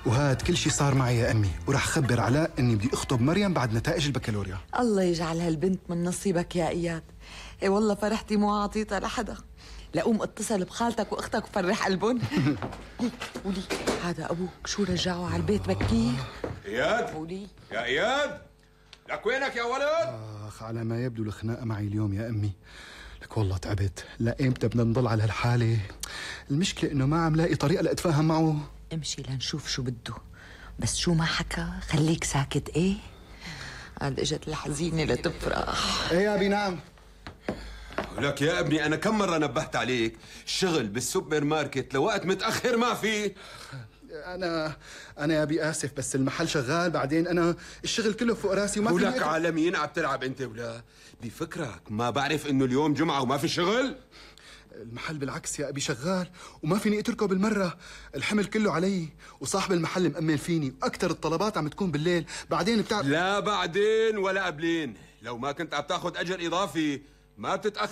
وهاد كل شي صار معي يا أمي، وراح خبر علاء إني بدي أخطب مريم بعد نتائج البكالوريا. الله يجعل هالبنت من نصيبك يا إياد. إيه والله فرحتي مو عطيتها لحدا. لقوم اتصل بخالتك واختك وفرح قلبهم. قولي هذا ابوك شو رجعوا على البيت بكير؟ اياد قولي يا اياد، لك وينك يا ولد؟ آخ على ما يبدو الخناقة معي اليوم يا أمي. لك والله تعبت، لإمتى بدنا نضل على هالحالة؟ المشكلة إنه ما عم لاقي طريقة لأتفاهم معه. امشي لنشوف شو بده، بس شو ما حكى خليك ساكت. ايه عاد اجت الحزينة لتفرح. ايه يا أبي نعم. لك يا ابني انا كم مرة نبهت عليك، الشغل بالسوبر ماركت لوقت متأخر ما في. أنا يا أبي آسف، بس المحل شغال، بعدين أنا الشغل كله فوق راسي وما في. ولك على مين عم تلعب أنت ولا؟ بفكرك ما بعرف إنه اليوم جمعة وما في شغل؟ المحل بالعكس يا أبي شغال وما فيني أتركه بالمرة، الحمل كله علي وصاحب المحل مأمن فيني، وأكثر الطلبات عم تكون بالليل، بعدين لا بعدين ولا قبلين، لو ما كنت عم تاخذ أجر إضافي ما بتتأخر.